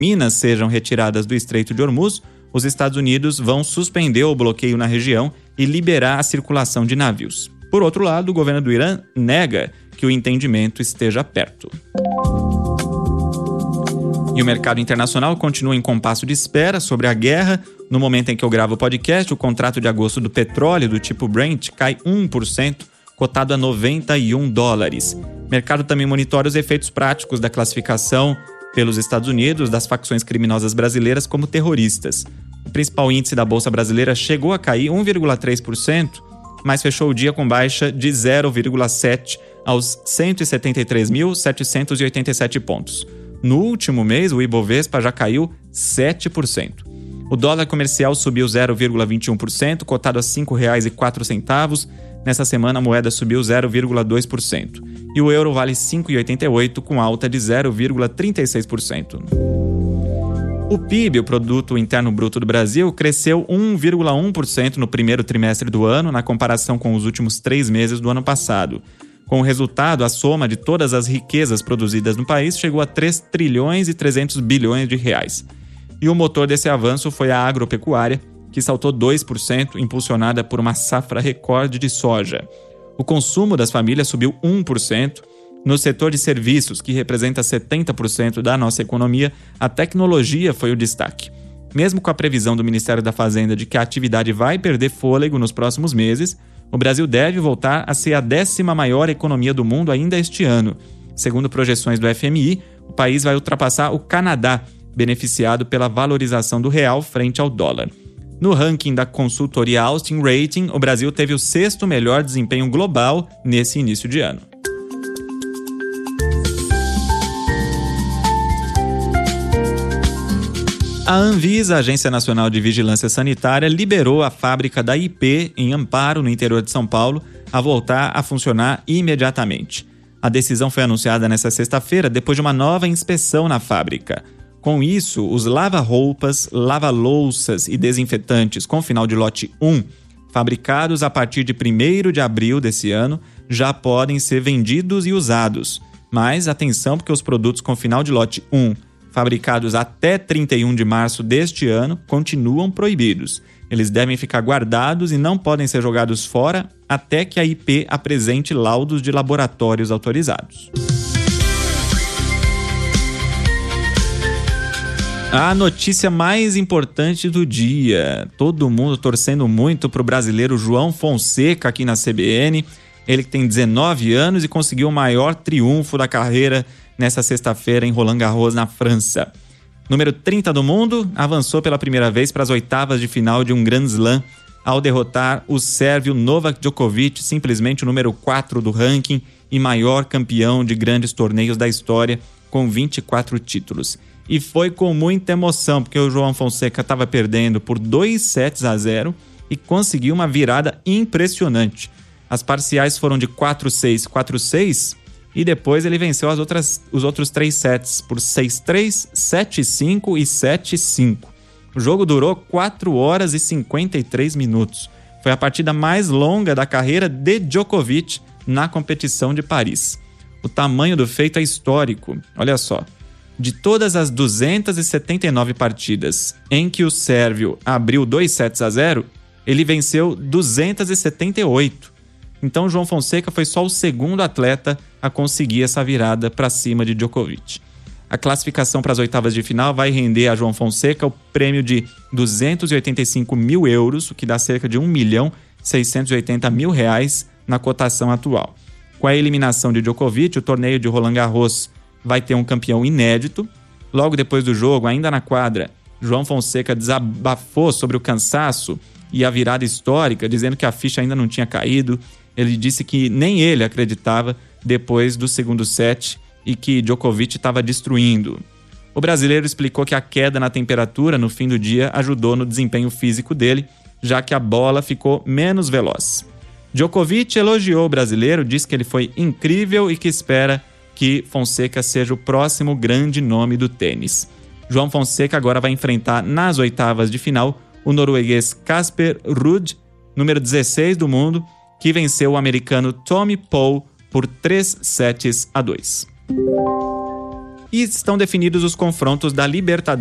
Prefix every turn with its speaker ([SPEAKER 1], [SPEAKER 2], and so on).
[SPEAKER 1] minas sejam retiradas do Estreito de Hormuz, os Estados Unidos vão suspender o bloqueio na região e liberar a circulação de navios. Por outro lado, o governo do Irã nega que o entendimento esteja perto. E o mercado internacional continua em compasso de espera sobre a guerra. No momento em que eu gravo o podcast, o contrato de agosto do petróleo do tipo Brent cai 1%, cotado a $91. O mercado também monitora os efeitos práticos da classificação pelos Estados Unidos das facções criminosas brasileiras como terroristas. O principal índice da Bolsa Brasileira chegou a cair 1,3%, mas fechou o dia com baixa de 0,7% aos 173.787 pontos. No último mês, o Ibovespa já caiu 7%. O dólar comercial subiu 0,21%, cotado a R$ 5,04. Nessa semana, a moeda subiu 0,2%. E o euro vale R$ 5,88, com alta de 0,36%. O PIB, o Produto Interno Bruto do Brasil, cresceu 1,1% no primeiro trimestre do ano, na comparação com os últimos 3 meses do ano passado. Com o resultado, a soma de todas as riquezas produzidas no país chegou a 3 trilhões e 300 bilhões de reais. E o motor desse avanço foi a agropecuária, que saltou 2%, impulsionada por uma safra recorde de soja. O consumo das famílias subiu 1%. No setor de serviços, que representa 70% da nossa economia, a tecnologia foi o destaque. Mesmo com a previsão do Ministério da Fazenda de que a atividade vai perder fôlego nos próximos meses, o Brasil deve voltar a ser a 10ª maior economia do mundo ainda este ano. Segundo projeções do FMI, o país vai ultrapassar o Canadá, beneficiado pela valorização do real frente ao dólar. No ranking da consultoria Austin Rating, o Brasil teve o 6º melhor desempenho global nesse início de ano. A Anvisa, a Agência Nacional de Vigilância Sanitária, liberou a fábrica da IP, em Amparo, no interior de São Paulo, a voltar a funcionar imediatamente. A decisão foi anunciada nesta sexta-feira, depois de uma nova inspeção na fábrica. Com isso, os lava-roupas, lava-louças e desinfetantes com final de lote 1, fabricados a partir de 1º de abril desse ano, já podem ser vendidos e usados. Mas atenção, porque os produtos com final de lote 1, fabricados até 31 de março deste ano, continuam proibidos. Eles devem ficar guardados e não podem ser jogados fora até que a IP apresente laudos de laboratórios autorizados. A notícia mais importante do dia. Todo mundo torcendo muito para o brasileiro João Fonseca aqui na CBN. Ele que tem 19 anos e conseguiu o maior triunfo da carreira nessa sexta-feira em Roland Garros, na França. Número 30 do mundo, avançou pela primeira vez para as oitavas de final de um Grand Slam ao derrotar o sérvio Novak Djokovic, simplesmente o número 4 do ranking e maior campeão de grandes torneios da história, com 24 títulos. E foi com muita emoção, porque o João Fonseca estava perdendo por 2-0 e conseguiu uma virada impressionante. As parciais foram de 4-6, 4-6, e depois ele venceu os outros 3 sets por 6-3, 7-5 e 7-5. O jogo durou 4 horas e 53 minutos. Foi a partida mais longa da carreira de Djokovic na competição de Paris. O tamanho do feito é histórico. Olha só, de todas as 279 partidas em que o sérvio abriu 2-0, ele venceu 278. Então, João Fonseca foi só o segundo atleta a conseguir essa virada para cima de Djokovic. A classificação para as oitavas de final vai render a João Fonseca o prêmio de 285 mil euros, o que dá cerca de R$1.680.000 na cotação atual. Com a eliminação de Djokovic, o torneio de Roland Garros vai ter um campeão inédito. Logo depois do jogo, ainda na quadra, João Fonseca desabafou sobre o cansaço e a virada histórica, dizendo que a ficha ainda não tinha caído. Ele disse que nem ele acreditava depois do segundo set e que Djokovic estava destruindo. O brasileiro explicou que a queda na temperatura no fim do dia ajudou no desempenho físico dele, já que a bola ficou menos veloz. Djokovic elogiou o brasileiro, disse que ele foi incrível e que espera que Fonseca seja o próximo grande nome do tênis. João Fonseca agora vai enfrentar nas oitavas de final o norueguês Casper Ruud, número 16 do mundo, que venceu o americano Tommy Paul por 3-2. E estão definidos os confrontos da Libertadores